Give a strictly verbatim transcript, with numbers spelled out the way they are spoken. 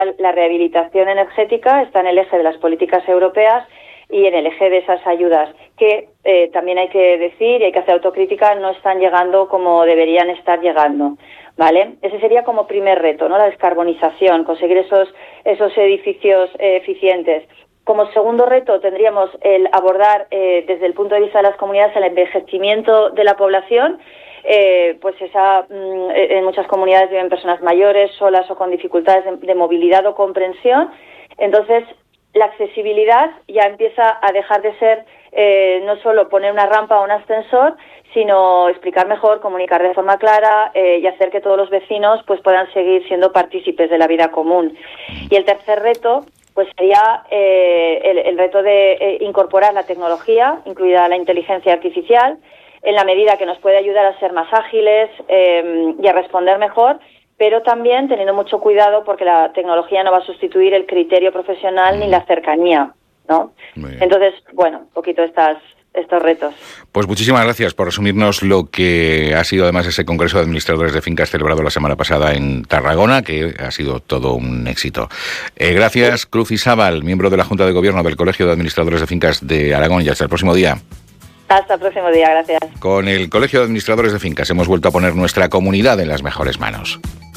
la rehabilitación energética está en el eje de las políticas europeas y en el eje de esas ayudas, que eh, también hay que decir y hay que hacer autocrítica, no están llegando como deberían estar llegando, ¿vale? Ese sería como primer reto, ¿no? La descarbonización, conseguir esos, esos edificios eh, eficientes. Como segundo reto tendríamos el abordar eh, desde el punto de vista de las comunidades el envejecimiento de la población. Eh, pues esa mm, en muchas comunidades viven personas mayores, solas o con dificultades de, de movilidad o comprensión. Entonces, la accesibilidad ya empieza a dejar de ser eh, no solo poner una rampa o un ascensor, sino explicar mejor, comunicar de forma clara eh, y hacer que todos los vecinos pues puedan seguir siendo partícipes de la vida común. Y el tercer reto pues sería eh, el, el reto de eh, incorporar la tecnología, incluida la inteligencia artificial, en la medida que nos puede ayudar a ser más ágiles eh, y a responder mejor, pero también teniendo mucho cuidado porque la tecnología no va a sustituir el criterio profesional ni la cercanía, ¿no? Entonces, bueno, un poquito estas estos retos. Pues muchísimas gracias por resumirnos lo que ha sido además ese Congreso de Administradores de Fincas celebrado la semana pasada en Tarragona, que ha sido todo un éxito. Eh, gracias, Cruz Izábal, miembro de la Junta de Gobierno del Colegio de Administradores de Fincas de Aragón, y hasta el próximo día. Hasta el próximo día, gracias. Con el Colegio de Administradores de Fincas hemos vuelto a poner nuestra comunidad en las mejores manos.